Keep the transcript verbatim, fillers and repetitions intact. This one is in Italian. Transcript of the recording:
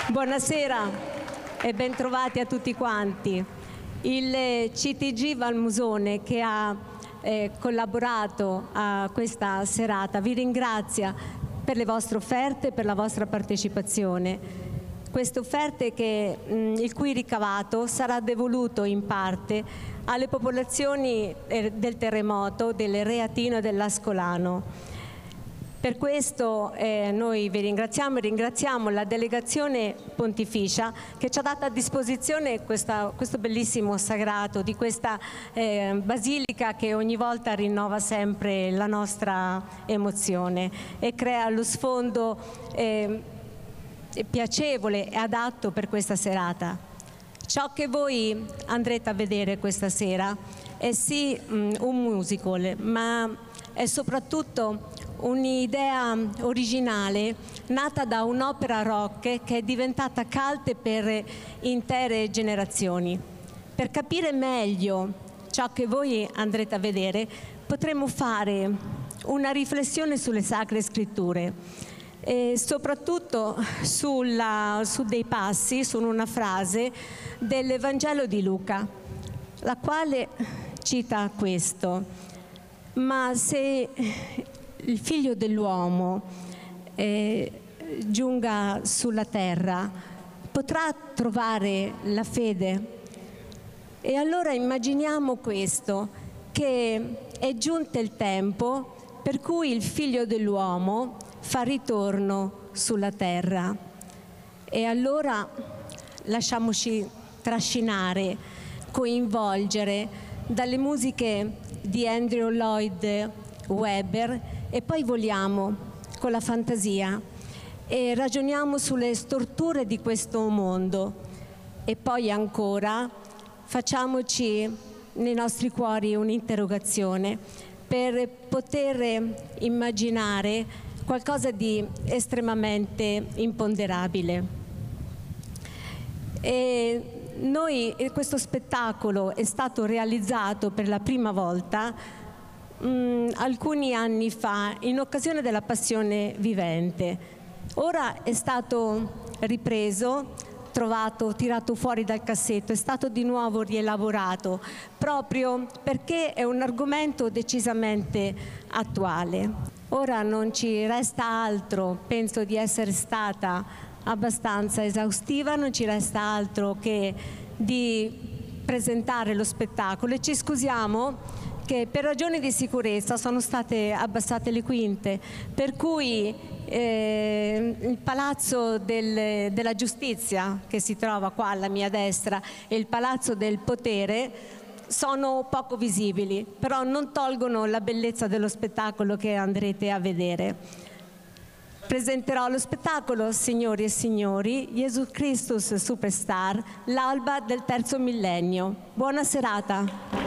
Buonasera e bentrovati a tutti quanti. Il C T G Valmusone, che ha eh, collaborato a questa serata, vi ringrazia per le vostre offerte e per la vostra partecipazione. Queste offerte che, mh, il cui ricavato sarà devoluto in parte alle popolazioni eh, del terremoto, del Reatino e dell'Ascolano. Per questo eh, noi vi ringraziamo e ringraziamo la delegazione pontificia che ci ha dato a disposizione questa, questo bellissimo sagrato di questa eh, basilica che ogni volta rinnova sempre la nostra emozione e crea lo sfondo eh, piacevole e adatto per questa serata. Ciò che voi andrete a vedere questa sera è sì mh, un musical, ma è soprattutto un'idea originale nata da un'opera rock che è diventata cult per intere generazioni. Per capire meglio ciò che voi andrete a vedere, potremo fare una riflessione sulle Sacre Scritture e soprattutto sulla, su dei passi, su una frase del Vangelo di Luca, la quale cita questo: ma se il figlio dell'uomo eh, giunga sulla terra, potrà trovare la fede? E allora immaginiamo questo, che è giunto il tempo per cui il figlio dell'uomo fa ritorno sulla terra. E allora lasciamoci trascinare, coinvolgere dalle musiche di Andrew Lloyd Webber e poi voliamo con la fantasia e ragioniamo sulle storture di questo mondo e poi ancora facciamoci nei nostri cuori un'interrogazione per poter immaginare qualcosa di estremamente imponderabile. E noi, questo spettacolo è stato realizzato per la prima volta Mm, alcuni anni fa in occasione della Passione Vivente. Ora è stato ripreso, trovato, tirato fuori dal cassetto, è stato di nuovo rielaborato proprio perché è un argomento decisamente attuale. Ora non ci resta altro, penso di essere stata abbastanza esaustiva, non ci resta altro che di presentare lo spettacolo e ci scusiamo che per ragioni di sicurezza sono state abbassate le quinte, per cui eh, il Palazzo del, della Giustizia, che si trova qua alla mia destra, e il Palazzo del Potere sono poco visibili, però non tolgono la bellezza dello spettacolo che andrete a vedere. Presenterò lo spettacolo, signori e signori, Gesù Christus Superstar, l'alba del terzo millennio. Buona serata.